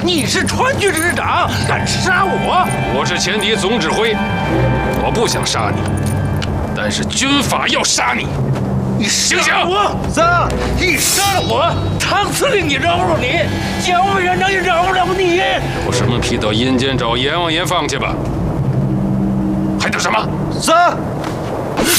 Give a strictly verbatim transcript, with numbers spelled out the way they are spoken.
你是川军师长，敢杀我？ 我是前敌总指挥，我不想杀你，但是军法要杀你。 你醒醒！ 我杀！你杀了我，唐司令也饶了你，蒋委员长也饶不了你。 有什么皮到阴间找阎王爷放去吧。还等什么？ 杀！